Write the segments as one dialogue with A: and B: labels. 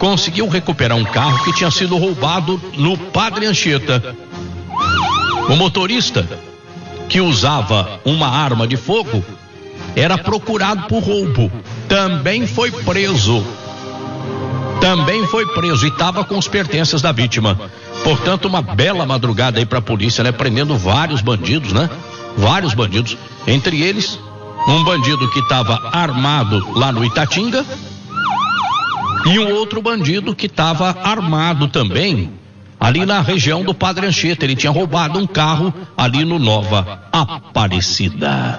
A: conseguiu recuperar um carro que tinha sido roubado no Padre Anchieta. O motorista, que usava uma arma de fogo, era procurado por roubo. Também foi preso e estava com os pertences da vítima. Portanto, uma bela madrugada aí para a polícia, né? Prendendo vários bandidos, né? Vários bandidos. Entre eles, um bandido que estava armado lá no Itatinga e um outro bandido que estava armado também ali na região do Padre Anchieta. Ele tinha roubado um carro ali no Nova Aparecida.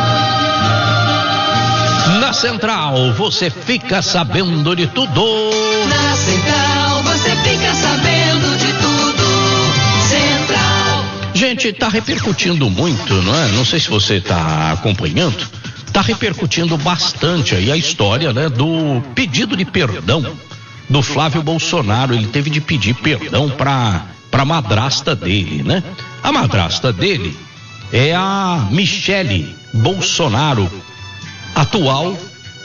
A: Na Central, você fica sabendo de tudo.
B: Na Central, você fica sabendo de tudo. Central.
A: Gente, tá repercutindo muito, não é? Não sei se você tá acompanhando. Tá repercutindo bastante aí a história, né? Do pedido de perdão do Flávio Bolsonaro. Ele teve de pedir perdão pra madrasta dele, né? A madrasta dele é a Michele Bolsonaro, atual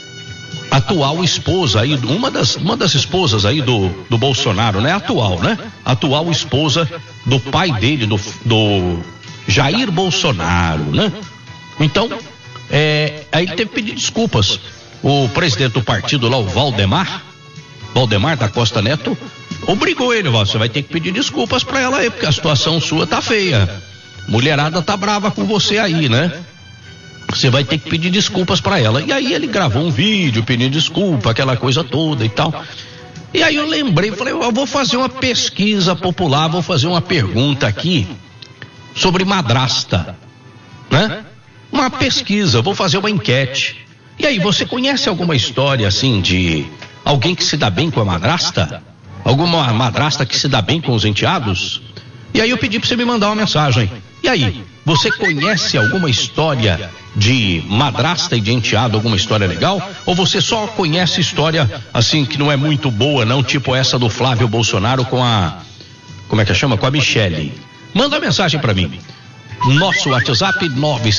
A: esposa aí, uma das esposas aí do Bolsonaro, né? Atual esposa do pai dele, do Jair Bolsonaro, né? Então, aí ele teve que pedir desculpas. O presidente do partido lá, o Valdemar da Costa Neto, obrigou ele: você vai ter que pedir desculpas pra ela aí, porque a situação sua tá feia. Mulherada tá brava com você aí, né? Você vai ter que pedir desculpas pra ela. E aí ele gravou um vídeo pedindo desculpa, aquela coisa toda e tal. E aí eu lembrei, falei: eu vou fazer uma pesquisa popular, vou fazer uma pergunta aqui sobre madrasta, né? Uma pesquisa, vou fazer uma enquete. E aí, você conhece alguma história assim de alguém que se dá bem com a madrasta? Alguma madrasta que se dá bem com os enteados? E aí eu pedi pra você me mandar uma mensagem. E aí, você conhece alguma história de madrasta e de enteado, alguma história legal? Ou você só conhece história assim que não é muito boa, não, tipo essa do Flávio Bolsonaro com a, como é que chama? Com a Michele. Manda uma mensagem pra mim. Nosso WhatsApp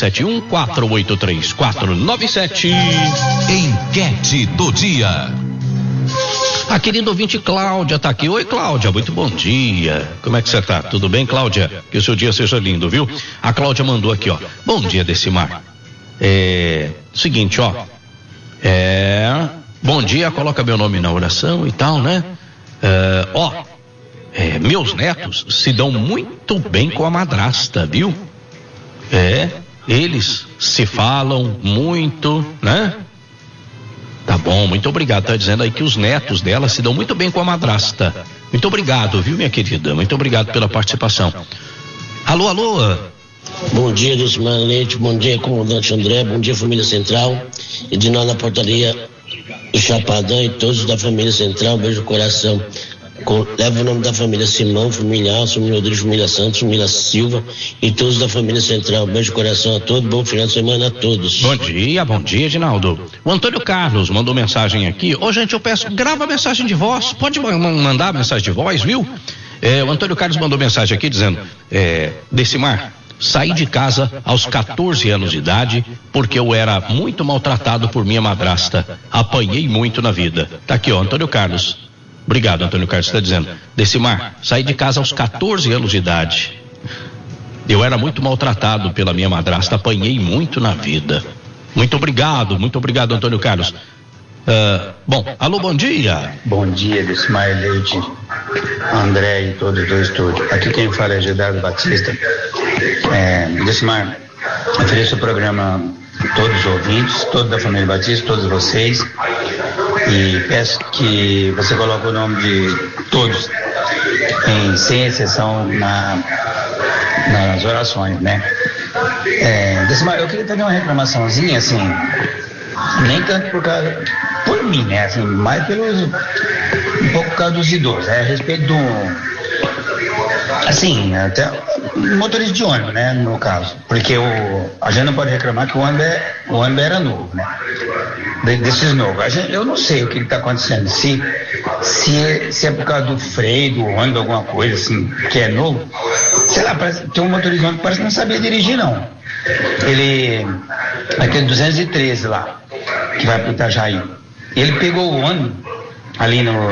A: 971-483-497.
C: Enquete do dia.
A: A querida ouvinte Cláudia tá aqui. Oi, Cláudia, muito bom dia. Como é que você tá? Tudo bem, Cláudia? Que o seu dia seja lindo, viu? A Cláudia mandou aqui, ó. Bom dia, Decimar. Seguinte, ó. Bom dia, coloca meu nome na oração e tal, né? Meus netos se dão muito bem com a madrasta, viu? Eles se falam muito, né? Tá bom, muito obrigado. Tá dizendo aí que os netos dela se dão muito bem com a madrasta. Muito obrigado, viu, minha querida? Muito obrigado pela participação. Alô?
D: Bom dia, Lucimar Leite, bom dia, comandante André, bom dia, família Central. E de nós na portaria do Chapadão e todos da família Central, beijo no coração. Leva o nome da família Simão, família Alves, família Rodrigues, família Santos, família Silva e todos da família Central. Beijo no coração a todos, bom final de semana a todos.
A: Bom dia, Edinaldo. O Antônio Carlos mandou mensagem aqui. Ô, gente, eu peço, grava a mensagem de voz, pode mandar a mensagem de voz, viu? O Antônio Carlos mandou mensagem aqui dizendo: Decimar, saí de casa aos 14 anos de idade porque eu era muito maltratado por minha madrasta. Apanhei muito na vida. Tá aqui, ó, Antônio Carlos. Obrigado, Antônio Carlos, está dizendo: Decimar, saí de casa aos 14 anos de idade. Eu era muito maltratado pela minha madrasta, apanhei muito na vida. Muito obrigado, Antônio Carlos. Alô, bom dia.
E: Bom dia, Decimar Leite, André e todos do estúdio. Aqui quem fala é Gerardo Batista. Decimar, ofereço o programa a todos os ouvintes, toda da família Batista, todos vocês. E peço que você coloque o nome de todos, sem exceção, nas orações, né? Decimar, eu queria fazer uma reclamaçãozinha, assim, nem tanto por mim, né? Assim, mais um pouco por causa dos idosos, a respeito do, assim, até motorista de ônibus, né, no caso, porque a gente não pode reclamar que o ônibus era novo, né, desses novos. Eu não sei o que está acontecendo, se é por causa do freio do ônibus, alguma coisa assim, que é novo, sei lá, tem um motorista de ônibus que parece que não sabia dirigir, não. Ele, aquele 213 lá, que vai pro Itajaí, ele pegou o ônibus ali no